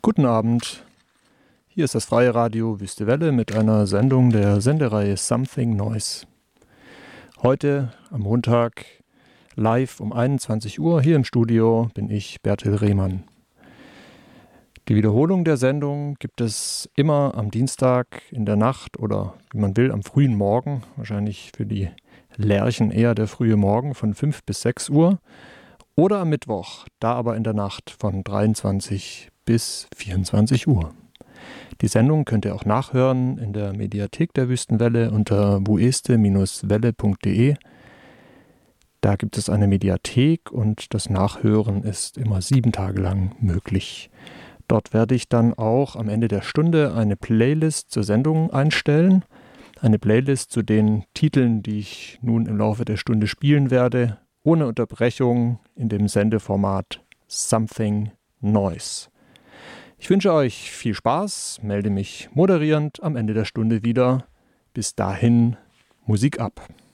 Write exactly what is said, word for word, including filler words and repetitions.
Guten Abend, hier ist das Freie Radio Wüste Welle mit einer Sendung der Sendereihe Something Noise. Heute am Montag live um einundzwanzig Uhr hier im Studio bin ich, Bertil Rehmann. Die Wiederholung der Sendung gibt es immer am Dienstag in der Nacht oder, wie man will, am frühen Morgen, wahrscheinlich für die Lerchen eher der frühe Morgen von fünf bis sechs Uhr oder am Mittwoch, da aber in der Nacht von dreiundzwanzig bis vierundzwanzig Uhr. Die Sendung könnt ihr auch nachhören in der Mediathek der Wüstenwelle unter wueste Bindestrich welle punkt de. Da gibt es eine Mediathek und das Nachhören ist immer sieben Tage lang möglich. Dort werde ich dann auch am Ende der Stunde eine Playlist zur Sendung einstellen. Eine Playlist zu den Titeln, die ich nun im Laufe der Stunde spielen werde, ohne Unterbrechung in dem Sendeformat Something Noise. Ich wünsche euch viel Spaß, melde mich moderierend am Ende der Stunde wieder. Bis dahin, Musik ab.